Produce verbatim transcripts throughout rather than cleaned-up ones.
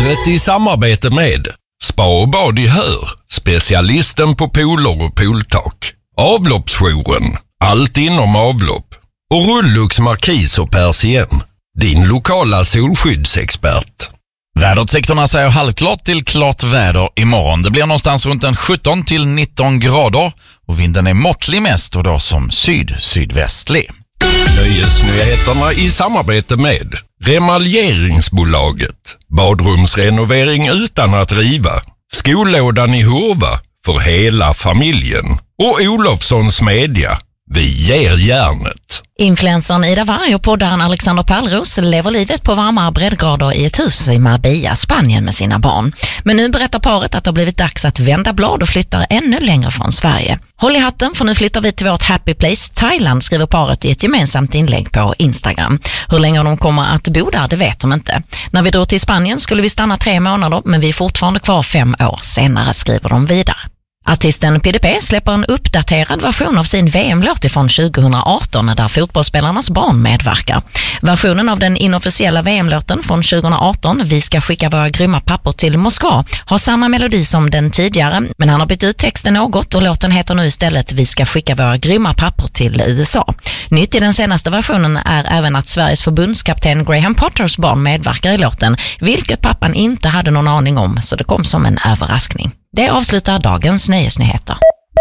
Badlivet i samarbete med Spa och bad i Hör, specialisten på pooler och pooltak. Avloppsjouren, allt inom avlopp. Och Rullux Markis och Persien, din lokala solskyddsexpert. Väderutsikterna säger halvklart till klart väder imorgon. Det blir någonstans runt en sjutton till nitton grader och vinden är måttlig mest och då som syd-sydvästlig. Nöjesnyheterna i samarbete med Remaljeringsbolaget, badrumsrenovering utan att riva, skollådan i Hurva för hela familjen och Olofssons media. Vi ger järnet. Influencern Ida Warg och poddaren Alexander Pärlros lever livet på varmare breddgrader i ett hus i Marbella, Spanien med sina barn. Men nu berättar paret att det har blivit dags att vända blad och flytta ännu längre från Sverige. Håll i hatten, för nu flyttar vi till vårt happy place Thailand, skriver paret i ett gemensamt inlägg på Instagram. Hur länge de kommer att bo där, det vet de inte. När vi drog till Spanien skulle vi stanna tre månader, men vi är fortfarande kvar fem år senare, skriver de vidare. Artisten P D P släpper en uppdaterad version av sin V M-låt från tjugohundraarton där fotbollsspelarnas barn medverkar. Versionen av den inofficiella V M-låten från tjugohundraarton, Vi ska skicka våra grymma pappor till Moskva, har samma melodi som den tidigare, men han har bytt ut texten något och låten heter nu istället Vi ska skicka våra grymma pappor till U S A. Nytt i den senaste versionen är även att Sveriges förbundskapten Graham Potters barn medverkar i låten, vilket pappan inte hade någon aning om, så det kom som en överraskning. Det avslutar dagens nöjesnyheter.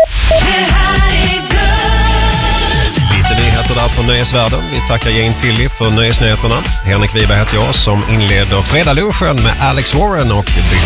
Lite nyheter där från nöjesvärlden. Vi tackar Jane Tilly för nöjesnyheterna. Henrik Wiberg heter jag som inleder Fredagslunchen med Alex Warren och